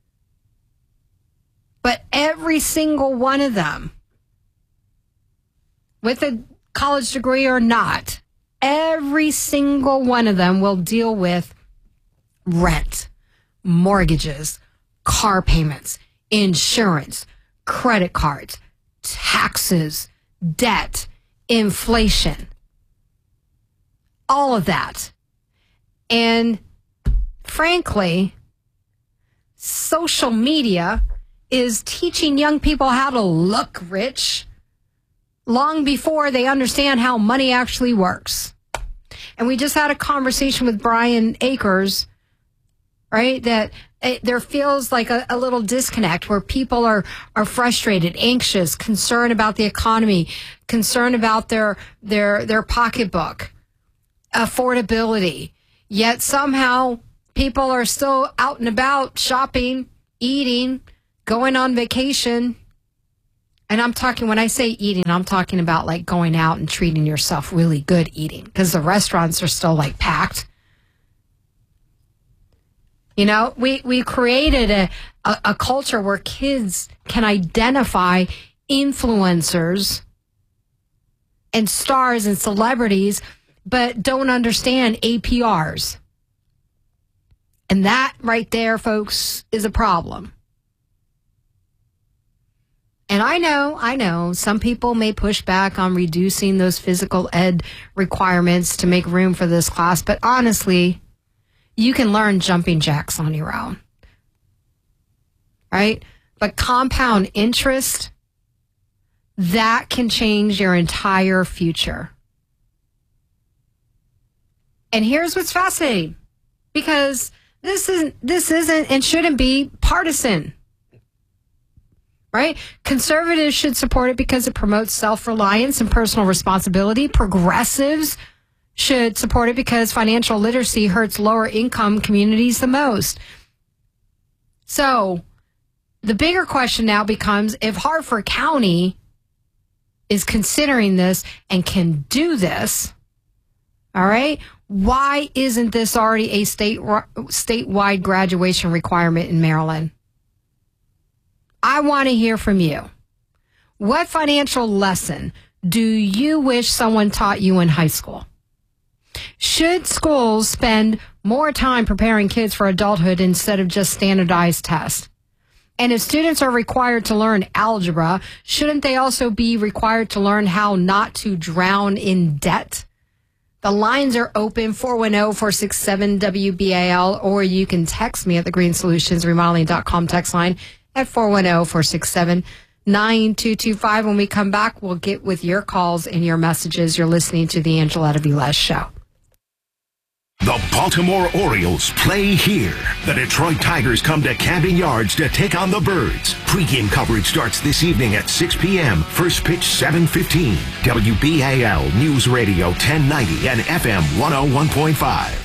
[SPEAKER 9] but every single one of them, with a college degree or not, every single one of them will deal with rent, mortgages, car payments, insurance, credit cards, taxes, debt, inflation, all of that. And frankly, social media is teaching young people how to look rich long before they understand how money actually works. And we just had a conversation with Brian Akers, right, that it, there feels like a, a little disconnect where people are, are frustrated, anxious, concerned about the economy, concerned about their their their pocketbook, affordability. Yet somehow people are still out and about shopping, eating, going on vacation. And I'm talking, when I say eating, I'm talking about like going out and treating yourself really good eating, because the restaurants are still like packed. You know, we, we created a, a, a culture where kids can identify influencers and stars and celebrities, but don't understand A P Rs. And that right there, folks, is a problem. And I know, I know, some people may push back on reducing those physical ed requirements to make room for this class, but honestly, you can learn jumping jacks on your own, right? But compound interest, that can change your entire future. And here's what's fascinating, because this isn't, this isn't and shouldn't be partisan, right? Conservatives should support it because it promotes self-reliance and personal responsibility. Progressives should support it because financial literacy hurts lower income communities the most. So the bigger question now becomes, if Harford County is considering this and can do this, all right, why isn't this already a state statewide graduation requirement in Maryland? I want to hear from you. What financial lesson do you wish someone taught you in high school? Should schools spend more time preparing kids for adulthood instead of just standardized tests? And if students are required to learn algebra, shouldn't they also be required to learn how not to drown in debt? The lines are open, four one zero, four six seven, W B A L, or you can text me at the green solutions remodeling dot com text line at four one zero, four six seven, nine two two five. When we come back, we'll get with your calls and your messages. You're listening to the Angeletta Velez Show.
[SPEAKER 3] The Baltimore Orioles play here. The Detroit Tigers come to Camden Yards to take on the Birds. Pre-game coverage starts this evening at six p.m. First pitch seven fifteen. W B A L News Radio ten ninety and F M one oh one point five.